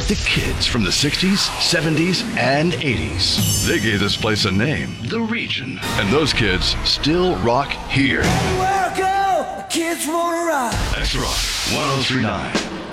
The kids from the 60s, 70s, and 80s. They gave this place a name, The Region. And those kids still rock here. Welcome, kids wanna rock. X Rock 1039.